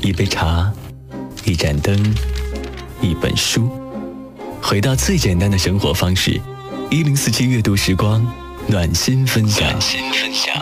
一杯茶，一盏灯，一本书，回到最简单的生活方式。1047阅读时光，暖心分享。